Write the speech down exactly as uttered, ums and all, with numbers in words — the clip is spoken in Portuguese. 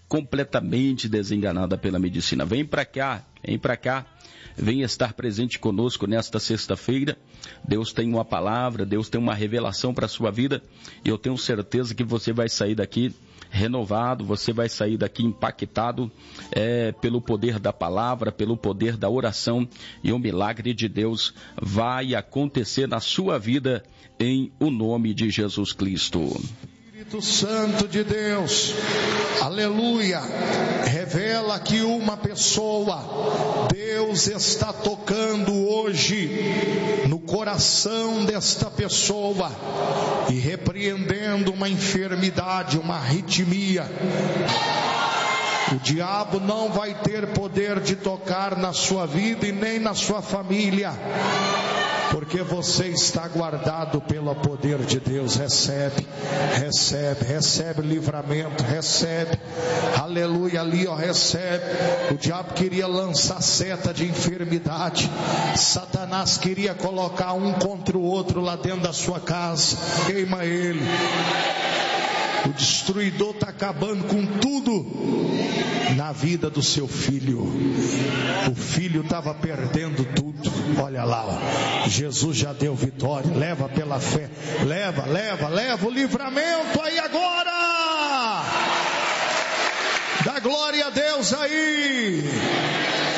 completamente desenganada pela medicina. Vem para cá, vem para cá, vem estar presente conosco nesta sexta-feira. Deus tem uma palavra, Deus tem uma revelação para a sua vida, e eu tenho certeza que você vai sair daqui renovado, você vai sair daqui impactado é, pelo poder da palavra, pelo poder da oração, e o milagre de Deus vai acontecer na sua vida em o nome de Jesus Cristo. Espírito Santo de Deus, aleluia, revela que uma pessoa, Deus está tocando hoje no coração desta pessoa e repreendendo uma enfermidade, uma arritmia. O diabo não vai ter poder de tocar na sua vida e nem na sua família, porque você está guardado pelo poder de Deus. Recebe, recebe, recebe livramento, recebe, aleluia, ali ó, recebe. O diabo queria lançar seta de enfermidade, Satanás queria colocar um contra o outro lá dentro da sua casa, queima ele. O destruidor está acabando com tudo na vida do seu filho. O filho estava perdendo tudo. Olha lá, ó. Jesus já deu vitória. Leva pela fé. Leva, leva, leva o livramento aí agora. Dá glória a Deus aí.